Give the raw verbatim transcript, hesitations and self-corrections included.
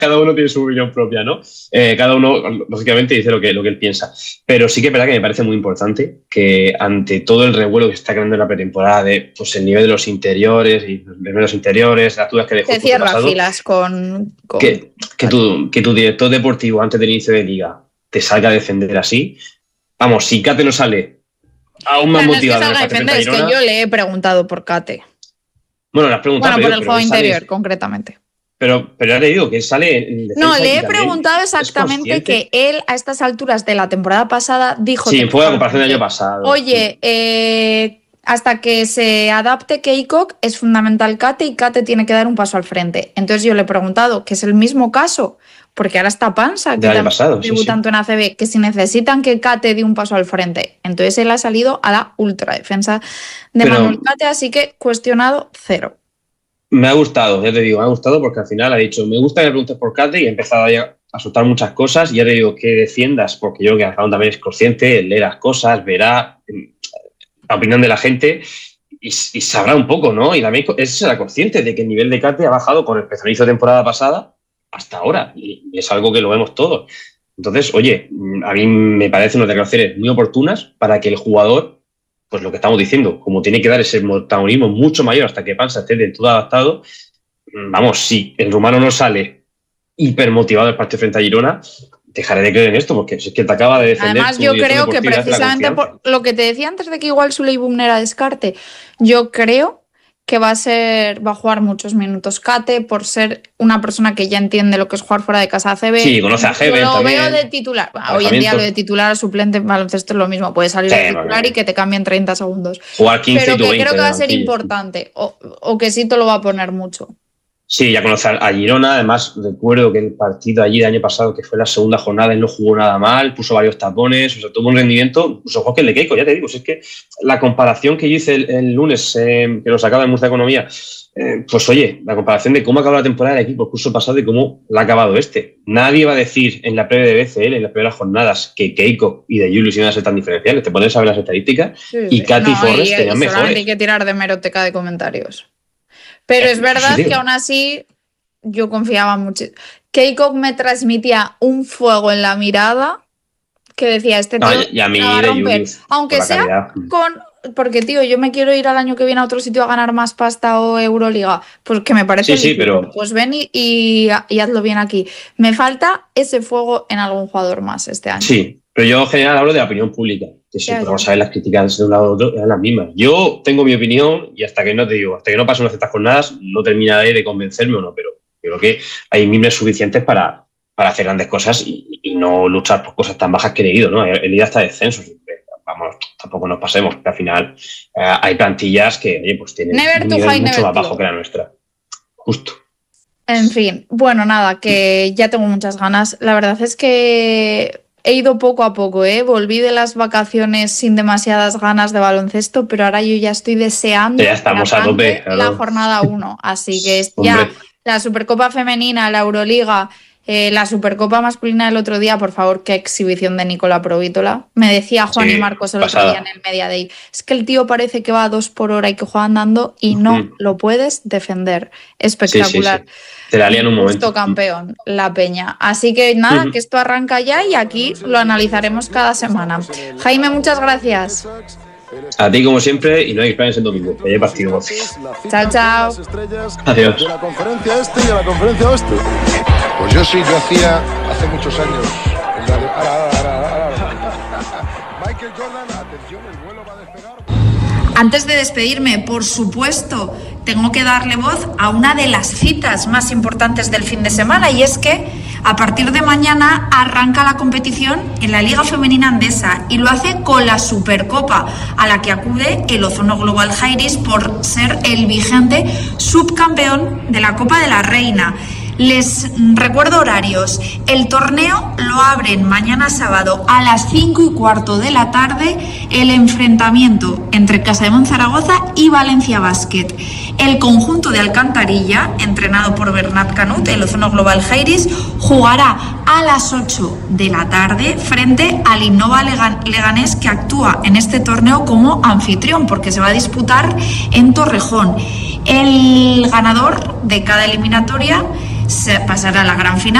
cada uno tiene su opinión propia, ¿no? Eh, cada uno, lógicamente, dice lo que, lo que él piensa. Pero sí que es verdad que me parece muy importante que ante todo el revuelo que se está creando en la pretemporada de pues, el nivel de los interiores y de los interiores, las dudas que dejó el cierra pasado, filas con... con... Que, que, tu, que tu director deportivo antes del inicio de liga te salga a defender así. Vamos, si Kate no sale aún más no, motivado... No es que salga a defender, es que yo le he preguntado por Kate. Bueno, le has preguntado... Bueno, por pero, el juego interior, sale... concretamente. Pero, pero ya te digo que sale en defensa. No, le he preguntado exactamente que él a estas alturas de la temporada pasada dijo... Sí, fue la comparación del año pasado. Oye, eh, hasta que se adapte Keikok es fundamental Kate y Kate tiene que dar un paso al frente. Entonces yo le he preguntado que es el mismo caso, porque ahora está Pansa, que está debutando en A C B, que si necesitan que Kate dé un paso al frente. Entonces él ha salido a la ultra defensa de pero... Manuel Kate, así que cuestionado cero. Me ha gustado, ya te digo, me ha gustado porque al final ha dicho, me gusta que me preguntes por Kate y he empezado a, a soltar muchas cosas y ya te digo que defiendas, porque yo creo que Alcalón también es consciente, lee las cosas, verá la opinión de la gente y, y sabrá un poco, ¿no? Y también es será consciente de que el nivel de Kate ha bajado con el especializo de temporada pasada hasta ahora y es algo que lo vemos todos. Entonces, oye, a mí me parecen unas declaraciones muy oportunas para que el jugador, pues lo que estamos diciendo, como tiene que dar ese protagonismo mucho mayor hasta que Pansa esté del todo adaptado, vamos, si el rumano no sale hipermotivado del partido frente a Girona, dejaré de creer en esto, porque es que te acaba de defender. Además, yo creo que precisamente por lo que te decía antes de que igual Suley Bumner era descarte, yo creo que va a ser, va a jugar muchos minutos Kate por ser una persona que ya entiende lo que es jugar fuera de casa A C B. Sí, conoce a Heaven Lo también. veo de titular. Hoy en día lo de titular a suplente en baloncesto es lo mismo. Puede salir sí, de titular vale. y que te cambien treinta segundos. Jugar quince Pero y que veinte, creo que va a ser sí. importante o, o que sí te lo va a poner mucho. Sí, ya conoce a Girona. Además, recuerdo que el partido allí del año pasado, que fue la segunda jornada, él no jugó nada mal, puso varios tapones, o sea, tuvo un rendimiento, incluso mejor que el de Keiko, ya te digo. Si es que la comparación que yo hice el, el lunes, eh, que lo sacaba de Murcia Economía, eh, pues oye, la comparación de cómo acabó la temporada del equipo el curso pasado y cómo la ha acabado este. Nadie va a decir en la previa de B C L, en las primeras jornadas, que Keiko y de Julius iban a ser tan diferenciales. Te pones a ver las estadísticas sí, y sí. Katy no, Forrest tenían mejores. Hay que tirar de meroteca de comentarios. Pero es verdad que aún así yo confiaba mucho. Keiko me transmitía un fuego en la mirada que decía, este tío no, y a mí va a romper. Aunque sea calidad. con... Porque, tío, yo me quiero ir al año que viene a otro sitio a ganar más pasta o Euroliga. Pues que me parece sí, sí, pero... Pues ven y, y, y hazlo bien aquí. Me falta ese fuego en algún jugador más este año. Sí, pero yo en general hablo de la opinión pública. Que siempre vamos a ver las críticas de un lado a otro, eran las mismas. Yo tengo mi opinión y hasta que no te digo, hasta que no pasen unas ciertas jornadas, no terminaré de convencerme o no, pero creo que hay mimbres suficientes para, para hacer grandes cosas y, y no luchar por cosas tan bajas que he leído, ¿no? El día está descenso, vamos, tampoco nos pasemos, que al final eh, hay plantillas que, oye, pues tienen never un nivel high, mucho más bajo low. que la nuestra. Justo. En fin, bueno, nada, que ya tengo muchas ganas. La verdad es que he ido poco a poco, ¿eh? Volví de las vacaciones sin demasiadas ganas de baloncesto, pero ahora yo ya estoy deseando ya estamos a tope, claro. la jornada uno. Así que es ya la Supercopa Femenina, la Euroliga, eh, la Supercopa Masculina del otro día, por favor, qué exhibición de Nicola Provítola. Me decía Juan sí, y Marcos el pasada. otro día en el Media Day, es que el tío parece que va a dos por hora y que juega andando y no uh-huh. lo puedes defender. Espectacular. Sí, sí, sí. Te la lía en un momento. Justo campeón, la Peña. Así que nada, uh-huh. que esto arranca ya y aquí lo analizaremos cada semana. Jaime, muchas gracias. A ti como siempre y no hay que esperar en ese domingo, que hay partido. Chao, chao. Adiós. De la conferencia este y de la conferencia oeste. Pues yo sí, yo hacía hace muchos años. La de... ara, ara, ara, ara. Michael Jordan, atención, el vuelo va a despegar. Antes de despedirme, por supuesto, tengo que darle voz a una de las citas más importantes del fin de semana, y es que a partir de mañana arranca la competición en la Liga Femenina Andesa y lo hace con la Supercopa, a la que acude el Ozono Global Jairis por ser el vigente subcampeón de la Copa de la Reina. Les recuerdo horarios. El torneo lo abren mañana sábado a las cinco y cuarto de la tarde el enfrentamiento entre Casademont Zaragoza y Valencia Basket. El conjunto de Alcantarilla, entrenado por Bernat Canut, el Ozono Global Jairis, jugará a las ocho de la tarde frente al Innova Leganés, que actúa en este torneo como anfitrión porque se va a disputar en Torrejón. El ganador de cada eliminatoria se pasará a la gran final.